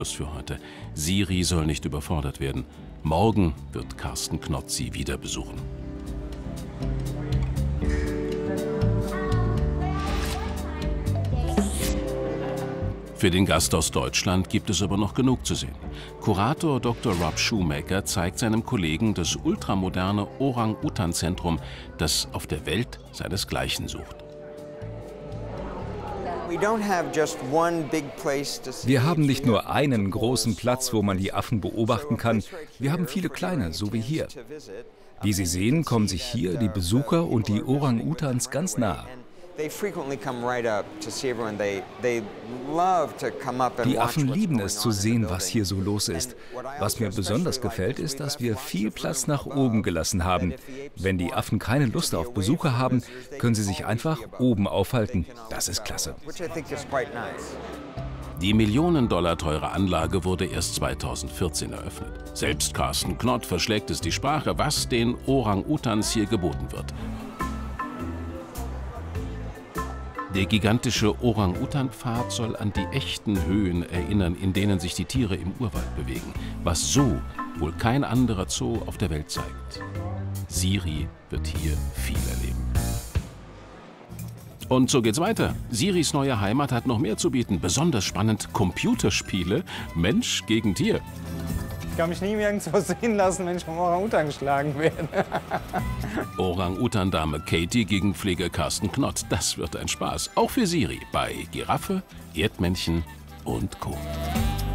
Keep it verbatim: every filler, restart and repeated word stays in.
Schluss für heute. Siri soll nicht überfordert werden. Morgen wird Carsten Knott sie wieder besuchen. Für den Gast aus Deutschland gibt es aber noch genug zu sehen. Kurator Doktor Rob Shoemaker zeigt seinem Kollegen das ultramoderne Orang-Utan-Zentrum, das auf der Welt seinesgleichen sucht. Wir haben nicht nur einen großen Platz, wo man die Affen beobachten kann, wir haben viele kleine, so wie hier. Wie Sie sehen, kommen sich hier die Besucher und die Orang-Utans ganz nahe. Die Affen lieben es zu sehen, was hier so los ist. Was mir besonders gefällt, ist, dass wir viel Platz nach oben gelassen haben. Wenn die Affen keine Lust auf Besucher haben, können sie sich einfach oben aufhalten. Das ist klasse. Die Millionen Dollar teure Anlage wurde erst zweitausendvierzehn eröffnet. Selbst Carsten Knott verschlägt es die Sprache, was den Orang-Utans hier geboten wird. Der gigantische Orang-Utan-Pfad soll an die echten Höhen erinnern, in denen sich die Tiere im Urwald bewegen, was so wohl kein anderer Zoo auf der Welt zeigt. Siri wird hier viel erleben. Und so geht's weiter. Siris neue Heimat hat noch mehr zu bieten. Besonders spannend Computerspiele, Mensch gegen Tier. Ich kann mich nie irgendwo sehen lassen, wenn ich vom Orang-Utan geschlagen werde. Orang-Utan-Dame Katie gegen Pfleger Carsten Knott. Das wird ein Spaß. Auch für Siri bei Giraffe, Erdmännchen und Co.